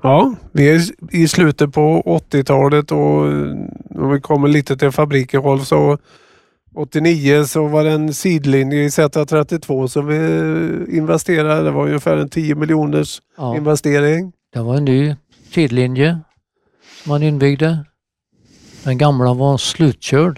Ja, vi är i slutet på 80-talet och om vi kommer lite till fabriken, Rolf, så 89 så var det en sidlinje i Z32 som vi investerade. Det var ungefär en 10 miljoners investering. Det var en ny sidlinje som man inbyggde. Den gamla var slutkörd.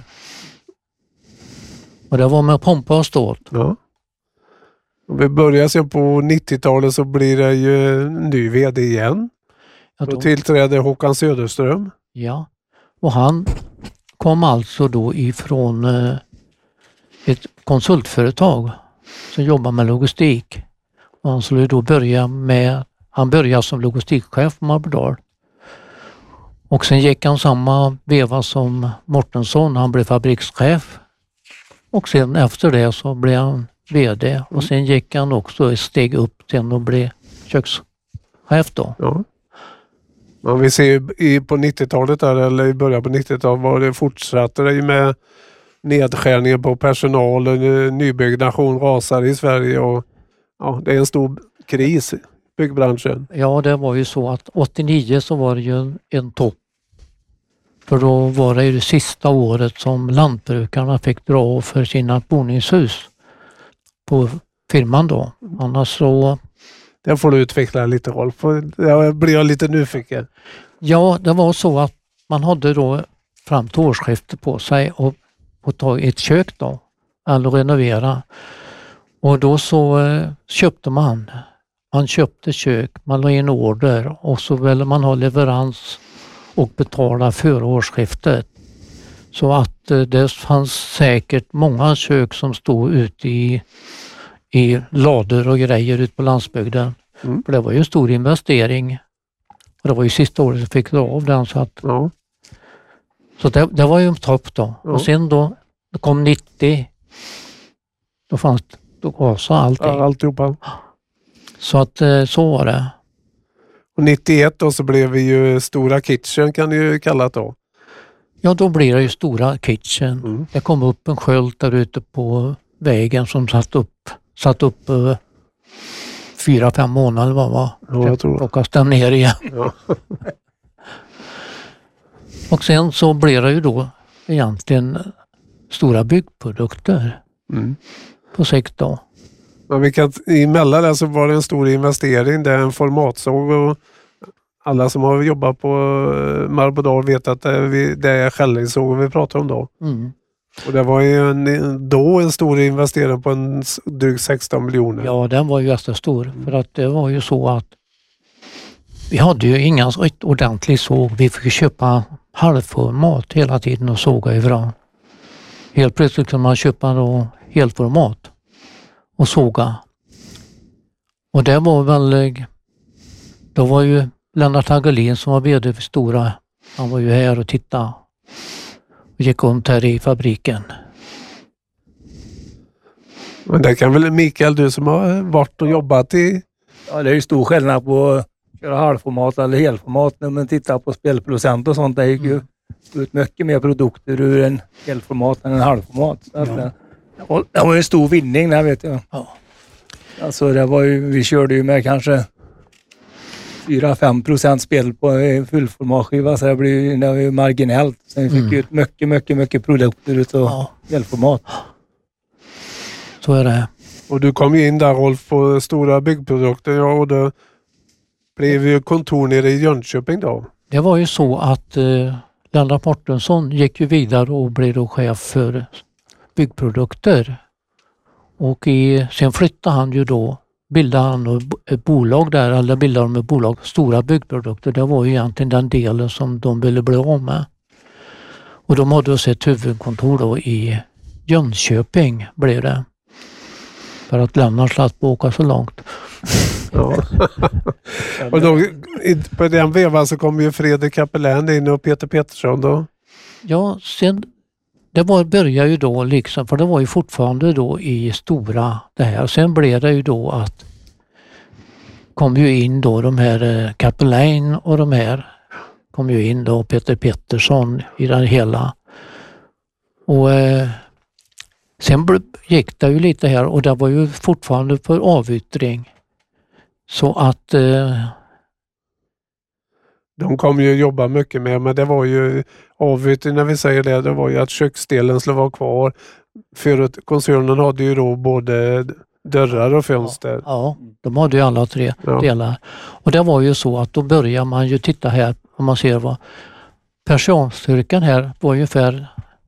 Och det var med pompa och ståt. Ja. Om vi börjar sen på 90-talet så blir det ju ny vd igen. Då tillträdde Håkan Söderström. Ja, och han kom alltså då ifrån ett konsultföretag som jobbar med logistik. Och han skulle då han började som logistikchef på Marbodal. Och sen gick han samma veva som Mortensson, han blev fabrikschef. Och sen efter det så blev han vd och sen gick han också ett steg upp sen och blev kökschef då. Ja. Men vi ser ju på 90-talet där, eller i början på 90-talet var det fortsatte det med nedskärningar på personal och nybyggnation rasar i Sverige och det är en stor kris i byggbranschen. Ja, det var ju så att 89 så var det ju en topp. För då var det ju det sista året som lantbrukarna fick dra av för sina boningshus på firman då. Annars så... Det får du utveckla lite, Rolf. Jag blir lite nyfiken. Ja, det var så att man hade då fram till årsskiftet på sig och ta ett kök då, eller renovera. Och då så köpte man köpte kök, man la in order och så ville man ha leverans och betala före årsskiftet. Så att det fanns säkert många kök som stod ute i lador och grejer ut på landsbygden. För det var ju en stor investering. Och det var ju sista året som fick dra av den. Så, att, så det var ju en topp då. Och sen då kom 90. Då gasade allting. Ja, alltihopa. Så att så var det. Och 91 då så blev vi ju Stora Kitchen, kan ni ju kalla det då. Ja, då blev det ju Stora Kitchen. Det kom upp en sköld där ute på vägen som satt upp 4-5 månader va? Ja, jag tror det. Och kastade ner igen. Ja. Och sen så blev det ju då egentligen Stora Byggprodukter på sikt då. Men emellan där så var det en stor investering. Det är en formatsåg och alla som har jobbat på Marbodal vet att det är skällningssåg vi pratar om då. Och det var ju en stor investering på en drygt 16 miljoner. Ja, den var ju jättestor. För att det var ju så att vi hade ju ingen ordentlig såg. Vi fick köpa halvformat hela tiden och såga ifrån. Helt plötsligt kunde man köpa då helformat och såga. Och det var väl, då var ju Lennart Hagelin som var vd för Stora. Han var ju här och tittade. Och gick runt här i fabriken. Men det kan väl Mikael, du som har varit och jobbat i... Ja, det är ju stor skillnad på att köra halvformat eller helformat. När man tittar på spelprocent och sånt, det gick ju ut mycket mer produkter ur en helformat än en halvformat. Så det var ju en stor vinning där, vet jag. Ja. Alltså det var ju, vi körde ju med kanske 4-5% spel på fullformatskiva, så det var ju marginellt. Sen fick vi ut mycket produkter utav helformat. Så är det. Och du kom ju in där, Rolf, på Stora Byggprodukter, och det blev ju kontor nere i Jönköping då. Det var ju så att Lennart Mortensson gick ju vidare och blev då chef för byggprodukter. Och sen flyttade han ju då, bildade han ett bolag där, eller bildade de ett bolag, Stora Byggprodukter. Det var ju egentligen den delen som de ville bli av med. Och de hade också ett huvudkontor då i Jönköping blev det. För att Lennart slapp åka så långt. Ja. Och då, på den vevan så kom ju Fredrik Kapellän in och Peter Pettersson då. Ja, sen började ju då liksom, för det var ju fortfarande då i Stora det här. Sen blev det ju då att kom ju in då de här Kapellän och de här kom ju in då Peter Pettersson i den hela. Och sen gick det ju lite här och det var ju fortfarande för avyttring. Så att De kommer ju jobba mycket med, men det var ju avyttring när vi säger det var ju att köksdelen skulle vara kvar. För koncernen hade ju då både dörrar och fönster. Ja, de hade ju alla 3 delar. Och det var ju så att då börjar man ju titta här, om man ser vad personalstyrkan här var ungefär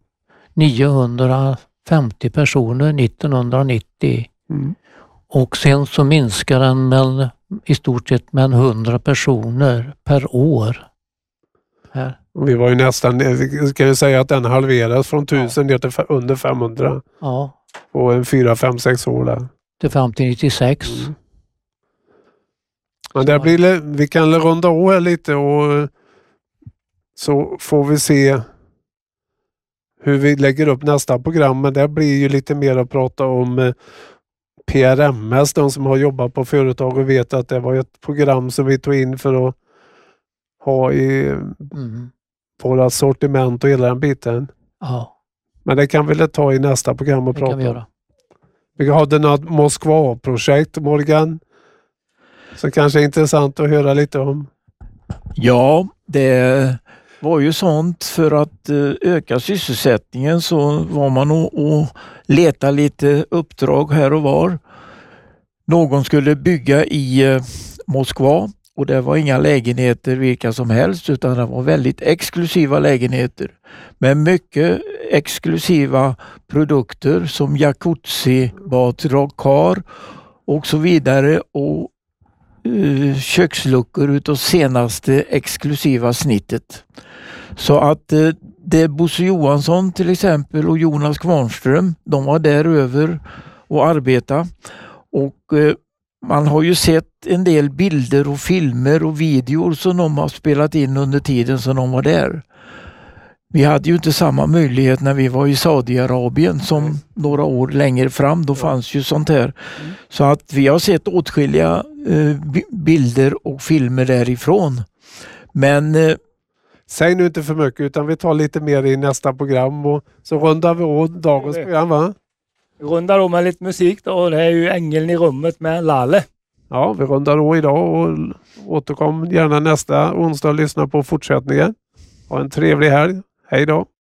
950 personer 1990. Och sen så minskar den med i stort sett med 100 personer per år. Här. Vi var ju nästan, kan jag säga att den halveras från 1000 ner till under 500. Ja. Och en 4, 5, 6 år där. Till fram till 96. Men det blir, vi kan runda av här lite och så får vi se hur vi lägger upp nästa program. Men det blir ju lite mer att prata om PRMS, de som har jobbat på företag och vet att det var ett program som vi tog in för att ha i våra sortiment och hela den biten. Ja. Men det kan vi väl ta i nästa program och Det prata kan vi om. göra. Vi hade något Moskva-projekt, Morgan, som kanske är intressant att höra lite om. Ja, det var ju sånt för att öka sysselsättningen, så var man och leta lite uppdrag här och var. Någon skulle bygga i Moskva och det var inga lägenheter vilka som helst, utan det var väldigt exklusiva lägenheter med mycket exklusiva produkter som jacuzzi, badkar och så vidare, och köksluckor utav senaste exklusiva snittet. Så att det Bosse Johansson till exempel och Jonas Kvarnström, de var där över och arbetade, och man har ju sett en del bilder och filmer och videor som de har spelat in under tiden som de var där. Vi hade ju inte samma möjlighet när vi var i Saudiarabien som några år längre fram. Då fanns ju sånt här. Så att vi har sett åtskilliga bilder och filmer därifrån. Men säg nu inte för mycket, utan vi tar lite mer i nästa program och så rundar vi av dagens program, va? Vi rundar om med lite musik då, och det är ju Ängeln i rummet med Lalle. Ja, vi rundar av idag och återkom gärna nästa onsdag och lyssna på fortsättningen. Ha en trevlig helg. Hej då!